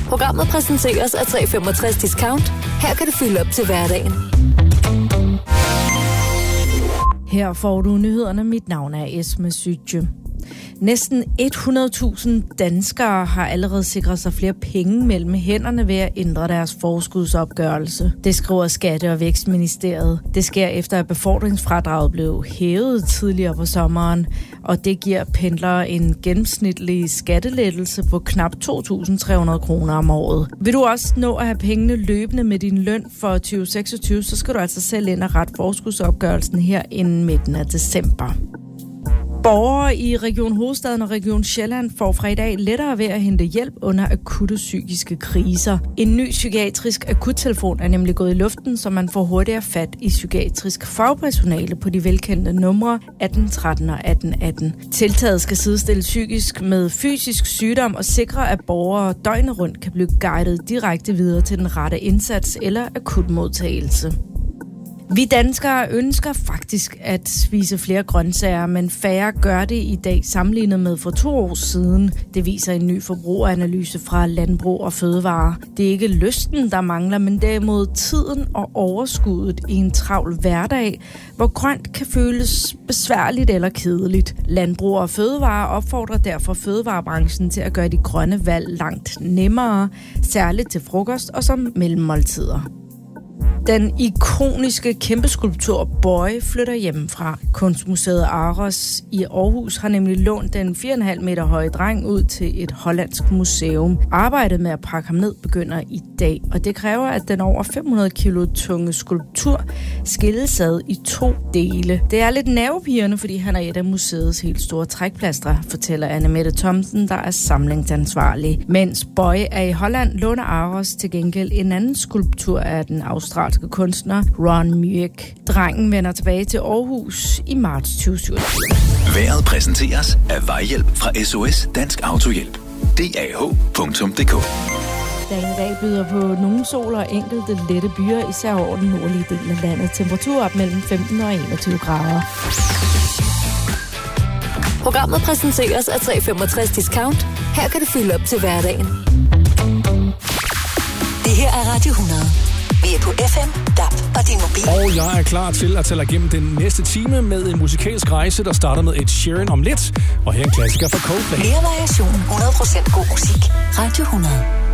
Programmet præsenteres af 365 Discount. Her kan du fylde op til hverdagen. Her får du nyhederne. Mit navn er Esme Sydje. Næsten 100.000 danskere har allerede sikret sig flere penge mellem hænderne ved at ændre deres forskudsopgørelse. Det skriver Skatte- og Vækstministeriet. Det sker efter, at befordringsfradraget blev hævet tidligere på sommeren, og det giver pendlere en gennemsnitlig skattelettelse på knap 2.300 kroner om året. Vil du også nå at have pengene løbende med din løn for 2026, så skal du altså selv ind og rette forskudsopgørelsen her inden midten af december. Borgere i Region Hovedstaden og Region Sjælland får fra i dag lettere ved at hente hjælp under akutte psykiske kriser. En ny psykiatrisk akuttelefon er nemlig gået i luften, så man får hurtigere fat i psykiatrisk fagpersonale på de velkendte numre 1813 og 1818. Tiltaget skal sidestille psykisk med fysisk sygdom og sikre, at borgere døgnet rundt kan blive guidet direkte videre til den rette indsats eller akutmodtagelse. Vi danskere ønsker faktisk at spise flere grøntsager, men færre gør det i dag sammenlignet med for 2 år siden. Det viser en ny forbrugeranalyse fra Landbrug og Fødevare. Det er ikke lysten, der mangler, men derimod tiden og overskuddet i en travl hverdag, hvor grønt kan føles besværligt eller kedeligt. Landbrug og Fødevare opfordrer derfor fødevarebranchen til at gøre de grønne valg langt nemmere, særligt til frokost og som mellemmåltider. Den ikoniske kæmpeskulptur Boy flytter hjemmefra. Kunstmuseet Aros i Aarhus har nemlig lånt den 4,5 meter høje dreng ud til et hollandsk museum. Arbejdet med at pakke ham ned begynder i dag, og det kræver, at den over 500 kilo tunge skulptur skilles ad i 2 dele. Det er lidt nervepirrende, fordi han er et af museets helt store trækplastre, fortæller Anne-Mette Thomsen, der er samlingsansvarlig. Mens Boy er i Holland, låner Aros til gengæld en anden skulptur af den australske kunstner Ron Mueck. Drengen vender tilbage til Aarhus i marts 2027. Vejret præsenteres af Vejhjælp fra SOS Dansk Autohjælp. DAH.dk. Dagen i dag byder på nogle sol og enkelte lette byer, især over den nordlige del af landet. Temperatur op mellem 15 og 21 grader. Programmet præsenteres af 365 Discount. Her kan du fylde op til hverdagen. Det her er Radio 100. Vi er på FM, DAB og din mobil. Og jeg er klar til at tage dig igennem den næste time med en musikalsk rejse, der starter med Ed Sheeran om lidt. Og her en klassiker fra Coldplay. Mere variation, 100% god musik. Radio 100.